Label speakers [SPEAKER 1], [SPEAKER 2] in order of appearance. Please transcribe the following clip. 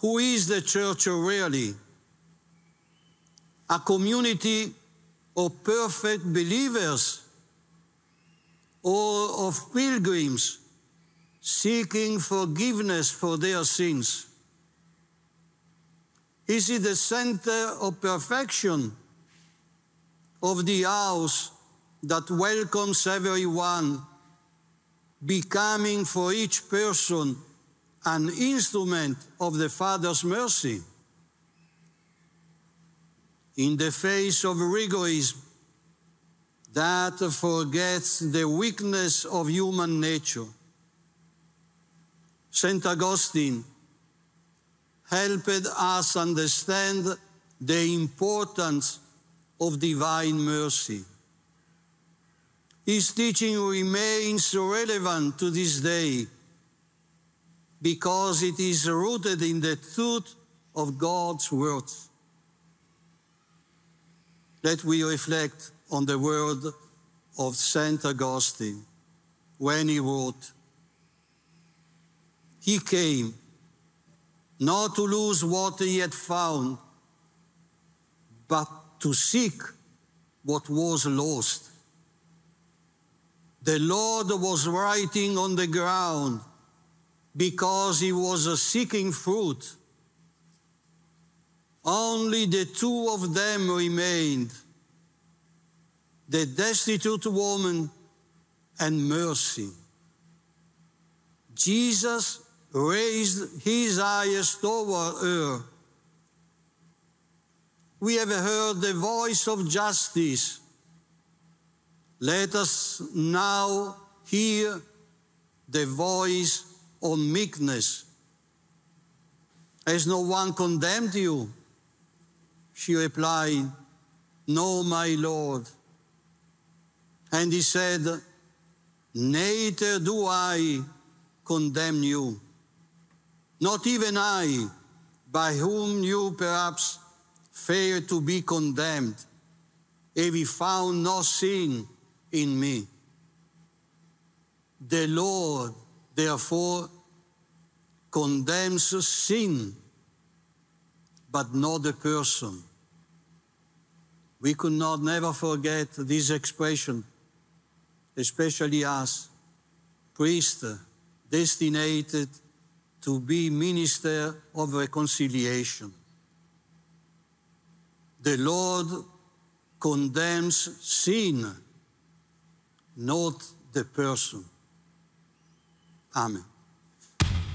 [SPEAKER 1] Who is the church really? A community of perfect believers or of pilgrims seeking forgiveness for their sins? Is it the center of perfection of the house that welcomes everyone, becoming for each person an instrument of the Father's mercy? In the face of rigorism that forgets the weakness of human nature, St. Augustine helped us understand the importance of divine mercy. His teaching remains relevant to this day because it is rooted in the truth of God's words. Let we reflect on the word of St. Augustine when he wrote, "He came not to lose what he had found, but to seek what was lost." The Lord was writing on the ground because he was seeking fruit. Only the two of them remained, the destitute woman and mercy. Jesus raised his eyes toward her. We have heard the voice of justice. Let us now hear the voice of meekness. "Has no one condemned you?" She replied, "No, my Lord." And he said, "Neither do I condemn you. Not even I, by whom you perhaps fear to be condemned, have you found no sin in me." The Lord, therefore, condemns sin, but not the person. We could not never forget this expression, especially us, priests destined to be minister of reconciliation. The Lord condemns sin, not the person. Amen.